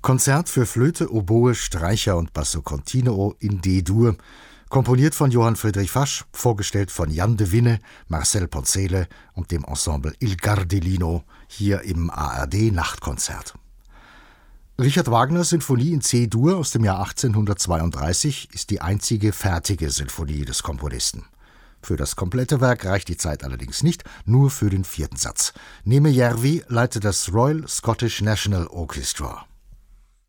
Konzert für Flöte, Oboe, Streicher und Basso Continuo in D-Dur, komponiert von Johann Friedrich Fasch, vorgestellt von Jan de Winne, Marcel Poncele und dem Ensemble Il Gardellino, hier im ARD-Nachtkonzert. Richard Wagners Sinfonie in C-Dur aus dem Jahr 1832 ist die einzige fertige Sinfonie des Komponisten. Für das komplette Werk reicht die Zeit allerdings nicht, nur für den 4. Satz. Neme Järvi leitet das Royal Scottish National Orchestra.